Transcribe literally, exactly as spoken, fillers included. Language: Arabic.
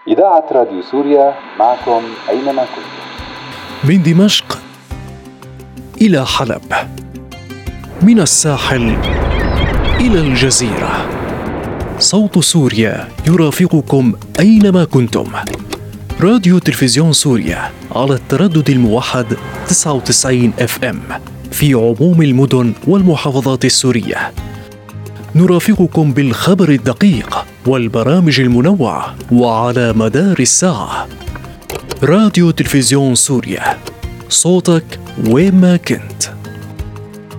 إذاعة راديو سوريا معكم أينما كنتم. من دمشق إلى حلب، من الساحل إلى الجزيرة، صوت سوريا يرافقكم أينما كنتم. راديو تلفزيون سوريا على التردد الموحد تسعة وتسعين اف ام في عموم المدن والمحافظات السورية. نرافقكم بالخبر الدقيق والبرامج المنوعة وعلى مدار الساعة. راديو تلفزيون سوريا، صوتك وين ما كنت.